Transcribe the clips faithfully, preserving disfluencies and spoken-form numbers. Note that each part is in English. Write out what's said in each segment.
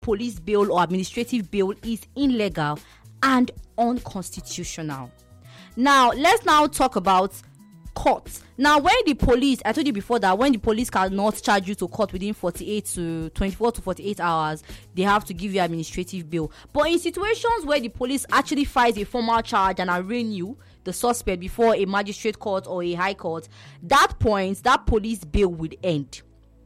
police bail or administrative bail is illegal and unconstitutional. Now, let's now talk about court. Now, when the police, I told you before that when the police cannot charge you to court within forty-eight to twenty-four to forty-eight hours, they have to give you administrative bail. But in situations where the police actually files a formal charge and arraign you, the suspect, before a magistrate court or a high court, that point, that police bail would end.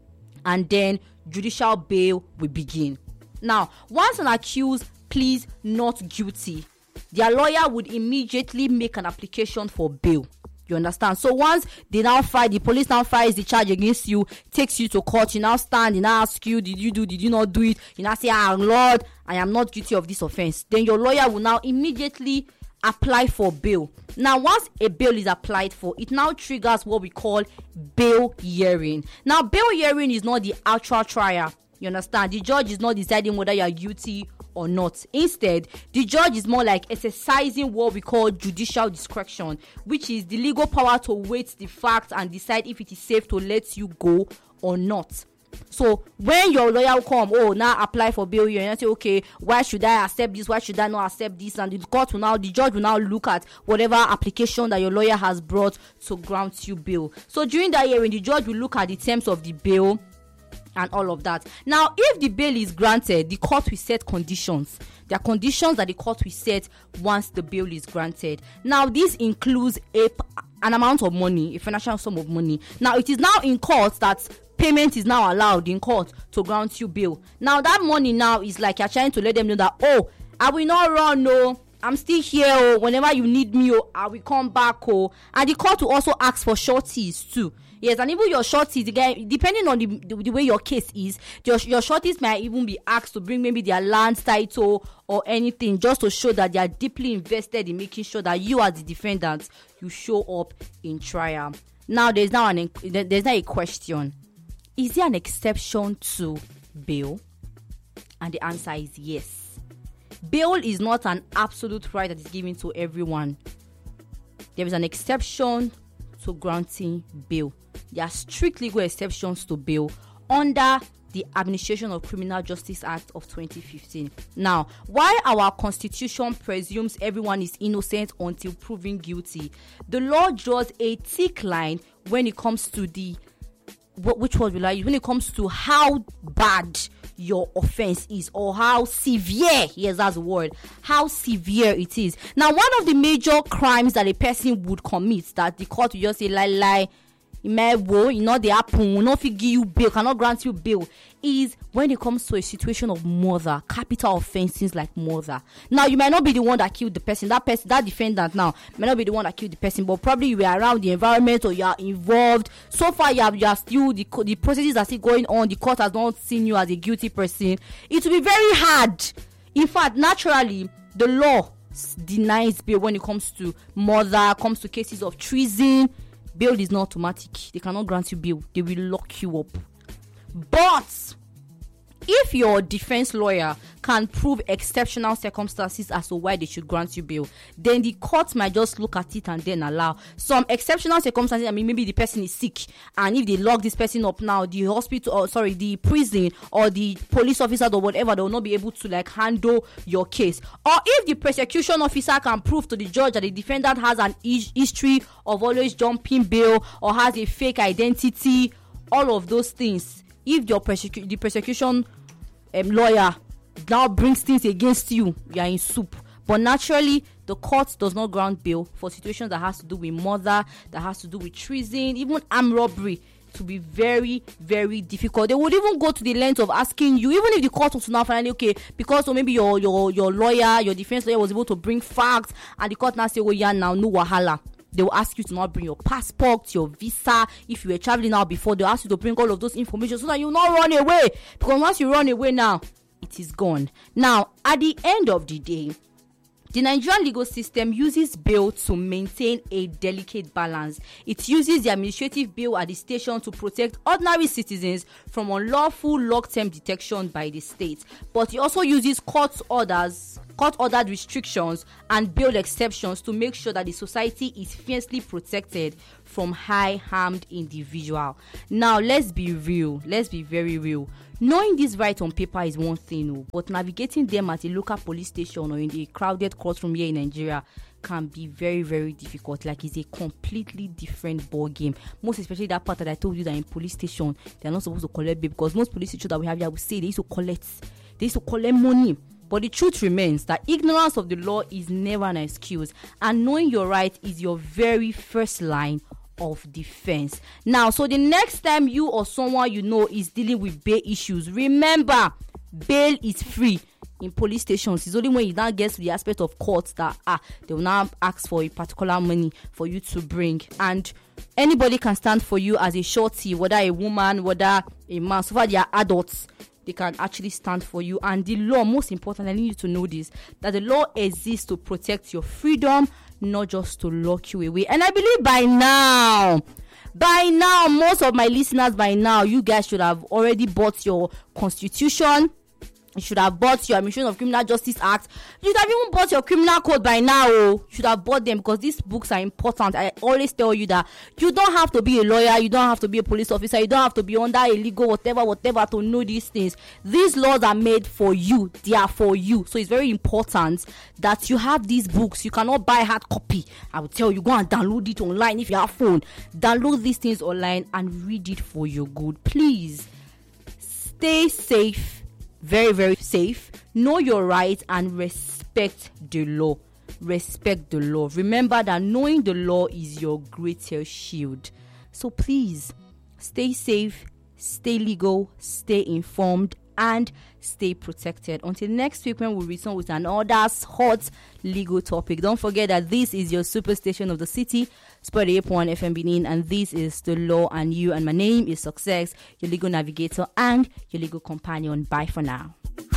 And then judicial bail will begin. Now, once an accused pleads not guilty, their lawyer would immediately make an application for bail. You understand? So once they now file, the police now files the charge against you, takes you to court, you now stand, they now ask you, did you do, did you not do it? You now say, ah, Lord, I am not guilty of this offense. Then your lawyer will now immediately apply for bail. Now, once a bail is applied for, it now triggers what we call bail hearing. Now, bail hearing is not the actual trial. You understand? The judge is not deciding whether you are guilty or not. Instead, the judge is more like exercising what we call judicial discretion, which is the legal power to weigh the facts and decide if it is safe to let you go or not. So when your lawyer will come, oh, now apply for bail here, and say, okay, why should I accept this? Why should I not accept this? And the court will now, the judge will now look at whatever application that your lawyer has brought to grant you bail. So during that hearing, the judge will look at the terms of the bail and all of that. Now, if the bail is granted, the court will set conditions. There are conditions that the court will set once the bail is granted. Now, this includes a an amount of money, a financial sum of money. Now, it is now in court that payment is now allowed in court to grant you bail. Now, that money now is like you're trying to let them know that, oh, I will not run, no. I'm still here, oh. Whenever you need me, oh, I will come back, oh. And the court will also ask for sureties too. Yes, and even your shorties, again, depending on the, the, the way your case is, your, your shorties might even be asked to bring maybe their land title or anything, just to show that they are deeply invested in making sure that you, as the defendant, you show up in trial. Now, there's now an there's now a question: is there an exception to bail? And the answer is yes. Bail is not an absolute right that is given to everyone. There is an exception to granting bail. There are strict legal exceptions to bail under the Administration of Criminal Justice Act of twenty fifteen. Now, while our constitution presumes everyone is innocent until proven guilty, the law draws a thick line when it comes to the what which word will I use? When it comes to how bad your offense is, or how severe, yes, that's the word, how severe it is. Now, one of the major crimes that a person would commit, that the court will just say, lie, lie, you know, they happen, will not give you bail, cannot grant you bail, is when it comes to a situation of murder, capital offenses like murder. Now, you might not be the one that killed the person, that person, that defendant now may not be the one that killed the person, but probably you were around the environment, or you are involved. So far, you are, you are still, the, the processes are still going on, the court has not seen you as a guilty person. It will be very hard. In fact, naturally, the law denies bail when it comes to murder, comes to cases of treason. Bail is not automatic. They cannot grant you bail. They will lock you up. But if your defense lawyer can prove exceptional circumstances as to why they should grant you bail, then the court might just look at it and then allow some exceptional circumstances. I mean, maybe the person is sick, and if they lock this person up now, the hospital, or sorry, the prison or the police officer or whatever, they will not be able to like handle your case. Or if the prosecution officer can prove to the judge that the defendant has an history of always jumping bail or has a fake identity, all of those things. If your prosecu- the prosecution um, lawyer now brings things against you, you are in soup. But naturally, the court does not grant bail for situations that has to do with murder, that has to do with treason, even armed robbery. To be very, very difficult. They would even go to the length of asking you, even if the court was now finally okay, because so maybe your your your lawyer, your defense lawyer was able to bring facts, and the court now say, oh yeah, now no wahala. They will ask you to not bring your passport, your visa. If you were traveling out before, they'll ask you to bring all of those information so that you will not run away. Because once you run away now, it is gone. Now, at the end of the day, the Nigerian legal system uses bail to maintain a delicate balance. It uses the administrative bail at the station to protect ordinary citizens from unlawful long-term detention by the state. But it also uses court orders court ordered restrictions, and bail exceptions to make sure that the society is fiercely protected from high-harmed individual. Now, let's be real. Let's be very real. Knowing this right on paper is one thing, but navigating them at a local police station or in a crowded courtroom here in Nigeria can be very, very difficult. Like, it's a completely different ball game. Most especially that part that I told you that in police station, they're not supposed to collect bail, because most police stations that we have here will say they used to collect, they used to collect money. But the truth remains that ignorance of the law is never an excuse, and knowing your right is your very first line of defense. Now, so the next time you or someone you know is dealing with bail issues, remember, bail is free in police stations. It's only when you now get to the aspect of courts that ah they will now ask for a particular money for you to bring, and anybody can stand for you as a shorty, whether a woman, whether a man. So far they are adults, they can actually stand for you. And the law, most important, I need you to know this, that the law exists to protect your freedom, not just to lock you away. And I believe by now, by now, most of my listeners, by now, you guys should have already bought your constitution. You should have bought your Administration of Criminal Justice Act. You should have even bought your criminal code by now. Oh. You should have bought them, because these books are important. I always tell you that you don't have to be a lawyer, you don't have to be a police officer, you don't have to be under a legal whatever, whatever to know these things. These laws are made for you. They are for you. So it's very important that you have these books. You cannot buy hard copy. I will tell you, go and download it online if you have phone. Download these things online and read it for your good. Please stay safe. Very, very safe. Know your rights and respect the law. Respect the law. Remember that knowing the law is your greatest shield. So please, stay safe, stay legal, stay informed, and stay protected. Until next week when we return with another hot legal topic. Don't forget that this is your superstation of the city, Sport eight point one F M Benin, and this is The Law and You. And my name is Success, your legal navigator and your legal companion. Bye for now.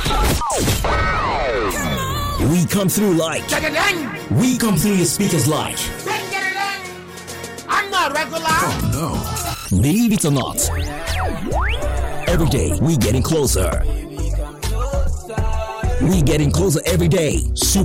We come through like we come through your speakers like I'm not regular. Oh no. Believe it or not, every day we getting closer. We getting closer every day. Super